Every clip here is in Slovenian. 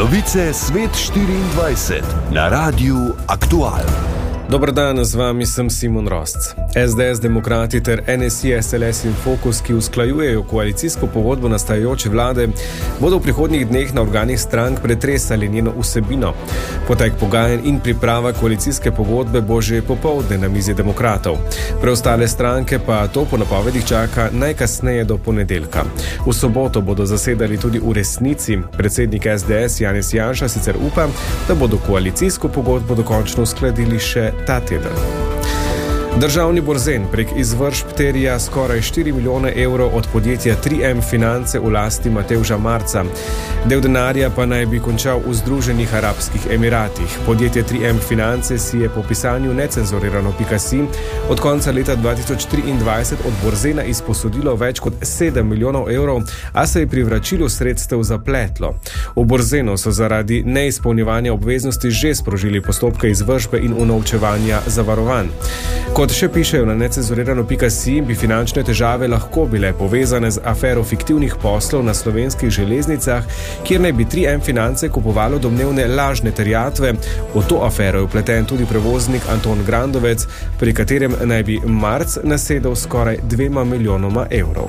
Novice Svet 24 na Radiu Aktual. Dober dan, z vami sem Simon Rosc. SDS, Demokrati ter NSI, SLS in Fokus, ki usklajujejo koalicijsko pogodbo nastajajoče vlade, bodo v prihodnjih dneh na organih strank pretresali njeno vsebino. Potek pogajanj in priprava koalicijske pogodbe bo že popoldne na mizi demokratov. Preostale stranke pa to po napovedih čaka najkasneje do ponedeljka. V soboto bodo zasedali tudi v Resnici. Predsednik SDS Janez Janša sicer upa, da bodo koalicijsko pogodbo dokončno uskladili še ta teden. Državni Borzen prek izvršb terja skoraj 4 milijone evrov od podjetja 3M Finance v lasti Matevža Marca. Del denarja pa naj bi končal v Združenih arabskih emiratih. Podjetje 3M Finance si je po pisanju necenzurirano.si od konca leta 2023 od Borzena izposodilo več kot 7 milijonov evrov, a se je pri vračilu sredstev zapletlo. V Borzenu so zaradi neizpolnjevanja obveznosti že sprožili postopke izvršbe in unovčevanja zavarovanj. Kot še pišejo na necenzurirano.si, bi finančne težave lahko bile povezane z afero fiktivnih poslov na slovenskih železnicah, kjer naj bi 3M Finance kupovalo domnevne lažne terjatve. V to afero je vpleten tudi prevoznik Anton Grandovec, pri katerem naj bi Marc nasedel skoraj 2 milijonoma evrov.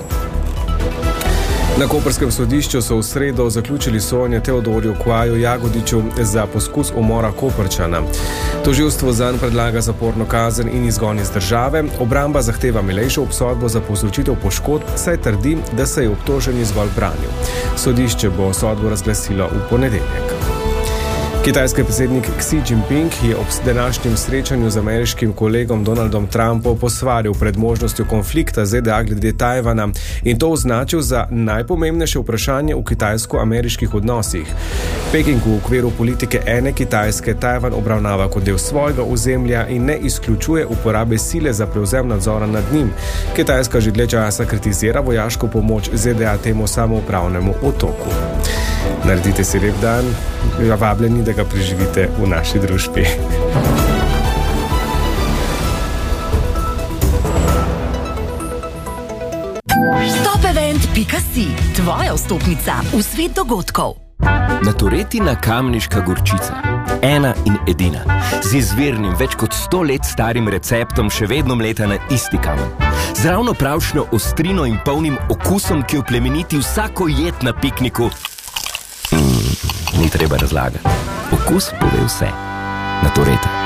Na koprskem sodišču so v sredo zaključili sojenje Teodorju Kvaju Jagodiču za poskus umora Koprčana. Tožilstvo zanj predlaga zaporno kazen in izgon iz države. Obramba zahteva milejšo obsodbo za povzročitev poškodb, saj trdi, da se je obtoženi zgolj branil. Sodišče bo sodbo razglasilo v ponedeljek. Kitajski predsednik Xi Jinping je ob današnjem srečanju z ameriškim kolegom Donaldom Trumpom posvaril pred možnostjo konflikta ZDA glede Tajvana in to označil za najpomembnejše vprašanje v kitajsko-ameriških odnosih. Peking v okviru politike ene Kitajske Tajvan obravnava kot del svojega ozemlja in ne izključuje uporabe sile za prevzem nadzora nad njim. Kitajska že dlje časa kritizira vojaško pomoč ZDA temu samoupravnemu otoku. Naredite si lep dan, vabljeni, da ga preživite v naši družbi. Topevent.si, tvoja vstopnica v svet dogodkov. Natoretina kamniška gorčica. Ena in edina. Z izvirnim, več kot 100 let starim receptom še vedno mleta na isti kamen. Z ravno pravšno ostrino in polnim okusom, ki oplemeniti vsako jed na pikniku. Ni treba razlagati. Okus pove vse. Natoreta.